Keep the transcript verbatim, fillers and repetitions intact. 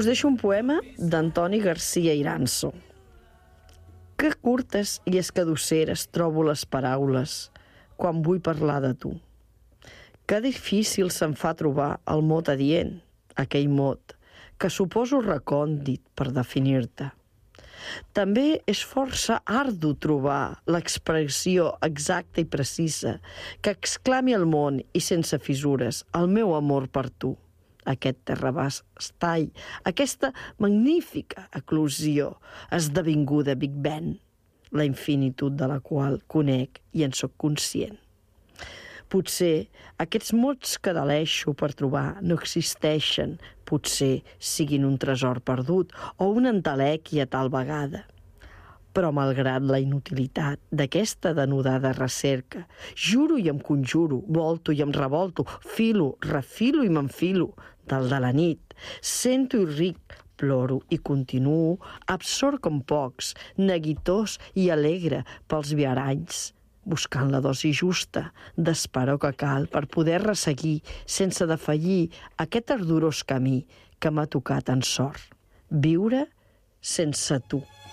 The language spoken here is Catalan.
Us deixo un poema d'Antoni Garcia Iranzo. Que curtes i escadusseres trobo les paraules quan vull parlar de tu. Que difícil se'm fa trobar el mot adient, aquell mot que suposo recòndit per definir-te. També és força ardu trobar l'expressió exacta i precisa que exclami al món i sense fissures el meu amor per tu. Aquest terrabastall, aquesta magnífica eclosió esdevinguda Big Bang, la infinitud de la qual conec i en soc conscient. Potser aquests mots que deleixo per trobar no existeixen, potser siguin un tresor perdut o una entelèquia tal vegada. Però malgrat la inutilitat d'aquesta denodada recerca, juro i em conjuro, volto i em revolto, filo, refilo i m'enfilo del de la nit, sento i ric, ploro i continuo, absort com pocs, neguitós i alegre pels viaranys, buscant la dosi justa d'esperó que cal per poder resseguir sense defallir aquest ardorós camí que m'ha tocat en sort. Viure sense tu.